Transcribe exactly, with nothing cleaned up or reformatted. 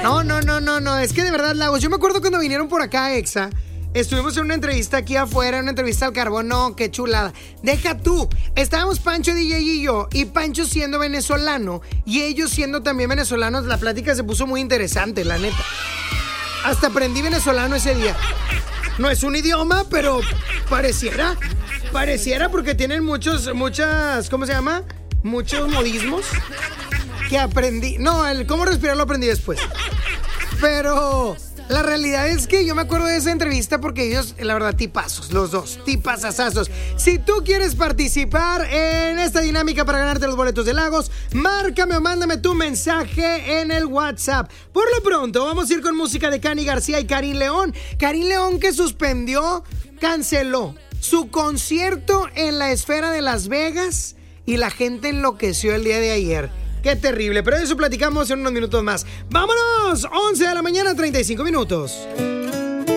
No, no, no, no, no. Es que de verdad, Lagos, yo me acuerdo cuando vinieron por acá, Exa. Estuvimos en una entrevista aquí afuera, una entrevista al carbón. No, qué chulada. Deja tú. Estábamos Pancho D J y yo, y Pancho siendo venezolano, y ellos siendo también venezolanos. La plática se puso muy interesante, la neta. Hasta aprendí venezolano ese día. No es un idioma, pero pareciera. Pareciera porque tienen muchos, muchas, ¿cómo se llama? Muchos modismos que aprendí. No, el cómo respirar lo aprendí después. Pero la realidad es que yo me acuerdo de esa entrevista porque ellos, la verdad, tipazos, los dos, tipazazazos. Si tú quieres participar en esta dinámica para ganarte los boletos de Lagos, márcame o mándame tu mensaje en el WhatsApp. Por lo pronto, vamos a ir con música de Cani García y Karin León. Karin León que suspendió, canceló su concierto en la Esfera de Las Vegas y la gente enloqueció el día de ayer. Qué terrible, pero de eso platicamos en unos minutos más. ¡Vámonos! once de la mañana, treinta y cinco minutos.